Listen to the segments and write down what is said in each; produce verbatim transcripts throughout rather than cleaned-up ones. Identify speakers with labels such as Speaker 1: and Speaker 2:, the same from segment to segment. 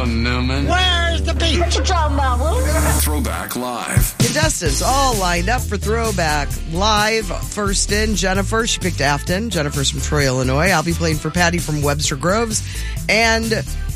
Speaker 1: Newman.
Speaker 2: Where's the beach?
Speaker 3: What you talking about, Will?
Speaker 1: Throwback Live.
Speaker 4: Contestants all lined up for Throwback Live. First in, Jennifer. She picked Afton. Jennifer's from Troy, Illinois. I'll be playing for Patty from Webster Groves. And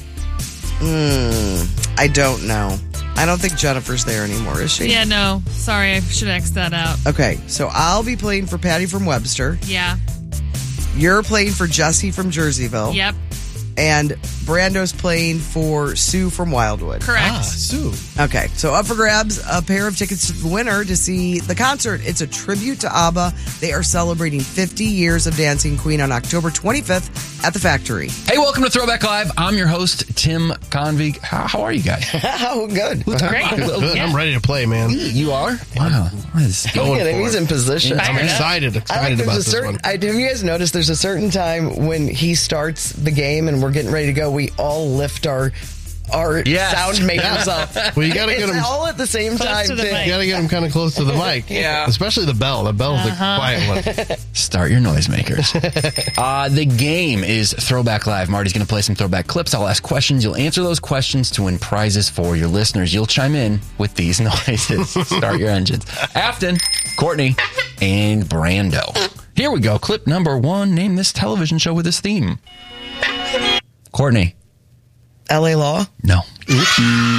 Speaker 4: mm, I don't know. I don't think Jennifer's there anymore, is she?
Speaker 5: Yeah, no. Sorry, I should have X'd that out.
Speaker 4: Okay, so I'll be playing for Patty from Webster.
Speaker 5: Yeah.
Speaker 4: You're playing for Jesse from Jerseyville.
Speaker 5: Yep.
Speaker 4: And Brando's playing for Sue from Wildwood.
Speaker 5: Correct.
Speaker 6: Ah, Sue.
Speaker 4: Okay, so up for grabs, a pair of tickets to the winner to see the concert. It's a tribute to ABBA. They are celebrating fifty years of Dancing Queen on October twenty-fifth at the Factory.
Speaker 7: Hey, welcome to Throwback Live. I'm your host, Tim Convig. How, how are you guys?
Speaker 4: Oh, good.
Speaker 5: Great.
Speaker 6: I'm ready to play, man.
Speaker 7: You are? Wow. What is
Speaker 4: Look at him. He's in position.
Speaker 6: I'm excited,
Speaker 4: I
Speaker 6: excited
Speaker 4: like
Speaker 6: about
Speaker 4: there's a
Speaker 6: this
Speaker 4: certain,
Speaker 6: one.
Speaker 4: I, have you guys noticed there's a certain time when he starts the game and we're getting ready to go, we all lift our our
Speaker 7: Yes.
Speaker 4: sound makers up.
Speaker 6: Well, you gotta
Speaker 4: it's
Speaker 6: get 'em-
Speaker 4: all at the same
Speaker 5: Close
Speaker 4: time.
Speaker 5: to the
Speaker 4: too.
Speaker 5: mic.
Speaker 6: You gotta get him kind of close to the mic.
Speaker 4: Yeah.
Speaker 6: Especially the bell. The bell's the quiet one.
Speaker 7: Start your noisemakers. uh, the game is Throwback Live. Marty's going to play some throwback clips. I'll ask questions. You'll answer those questions to win prizes for your listeners. You'll chime in with these noises. Start your engines. Afton, Courtney, and Brando. Here we go. Clip number one. Name this television show with this theme. Courtney.
Speaker 4: L A Law?
Speaker 7: No.